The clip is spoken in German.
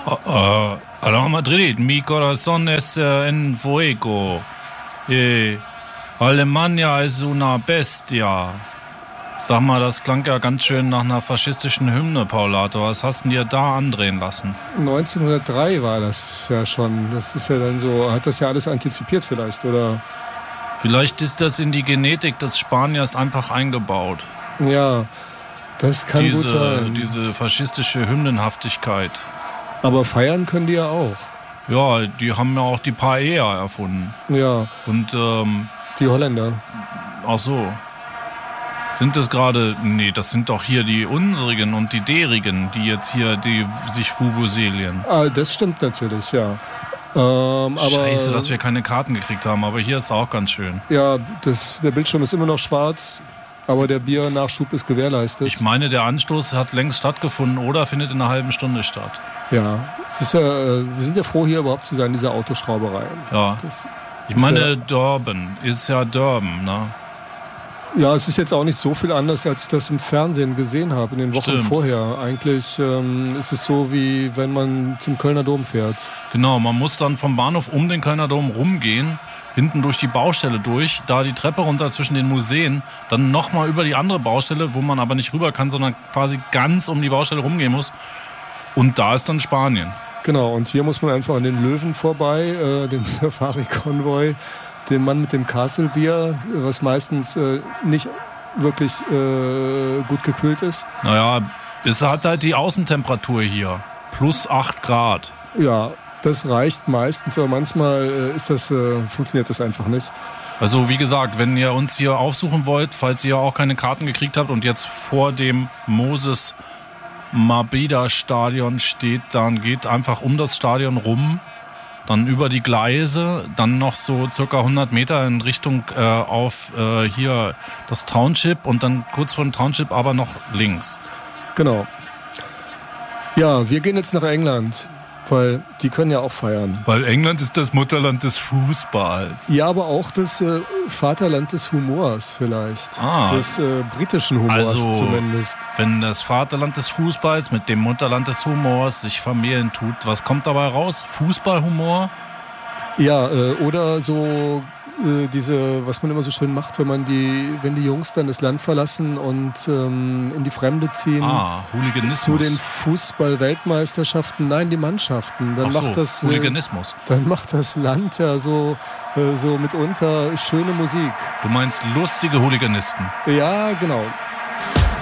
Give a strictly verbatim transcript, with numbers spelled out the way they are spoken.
Uh, Real Madrid, mi corazón es uh, en fuego. Eh, Alemania es una bestia. Sag mal, das klang ja ganz schön nach einer faschistischen Hymne, Paulato. Was hast du dir da andrehen lassen? neunzehnhundertdrei war das ja schon. Das ist ja dann so, hat das ja alles antizipiert vielleicht, oder? Vielleicht ist das in die Genetik des Spaniers einfach eingebaut. Ja, das kann diese, gut sein. Diese faschistische Hymnenhaftigkeit. Aber feiern können die ja auch. Ja, die haben ja auch die Paella erfunden. Ja. Und, ähm... die Holländer. Ach so. Sind das gerade... Nee, das sind doch hier die unsrigen und die derigen, die jetzt hier die sich Vuvuzelien. Ah, das stimmt natürlich, ja. Ähm, aber, Scheiße, dass wir keine Karten gekriegt haben, aber hier ist auch ganz schön. Ja, das, der Bildschirm ist immer noch schwarz, aber der Biernachschub ist gewährleistet. Ich meine, der Anstoß hat längst stattgefunden oder findet in einer halben Stunde statt. Ja, es ist ja, wir sind ja froh, hier überhaupt zu sein, diese Autoschrauberei. Ja, das ich meine, ja, Durban ist ja Durban, ne? Ja, es ist jetzt auch nicht so viel anders, als ich das im Fernsehen gesehen habe, in den Wochen Stimmt. vorher. Eigentlich ähm, ist es so, wie wenn man zum Kölner Dom fährt. Genau, man muss dann vom Bahnhof um den Kölner Dom rumgehen, hinten durch die Baustelle durch, da die Treppe runter zwischen den Museen, dann nochmal über die andere Baustelle, wo man aber nicht rüber kann, sondern quasi ganz um die Baustelle rumgehen muss. Und da ist dann Spanien. Genau, und hier muss man einfach an den Löwen vorbei, äh, dem Safari-Konvoi, den Mann mit dem Castle-Bier, was meistens äh, nicht wirklich äh, gut gekühlt ist. Naja, es hat halt die Außentemperatur hier. Plus acht Grad. Ja, das reicht meistens, aber manchmal äh, ist das, äh, funktioniert das einfach nicht. Also wie gesagt, wenn ihr uns hier aufsuchen wollt, falls ihr auch keine Karten gekriegt habt und jetzt vor dem Moses Mabida Stadion steht, dann geht einfach um das Stadion rum, dann über die Gleise, dann noch so circa hundert Meter in Richtung äh, auf äh, hier das Township und dann kurz vor dem Township aber noch links. Genau. Ja, wir gehen jetzt nach England, weil die können ja auch feiern. Weil England ist das Mutterland des Fußballs. Ja, aber auch das äh, Vaterland des Humors vielleicht. Ah, des äh, britischen Humors also, zumindest. Wenn das Vaterland des Fußballs mit dem Mutterland des Humors sich vermählen tut, was kommt dabei raus? Fußballhumor? Ja, äh, oder so äh, diese, was man immer so schön macht, wenn man die, wenn die Jungs dann das Land verlassen und ähm, in die Fremde ziehen. Ah, Hooliganismus. Zu den Fußball-Weltmeisterschaften, nein, die Mannschaften. Dann Ach so, macht das Hooliganismus. Äh, dann macht das Land ja so, äh, so mitunter schöne Musik. Du meinst lustige Hooliganisten? Ja, genau.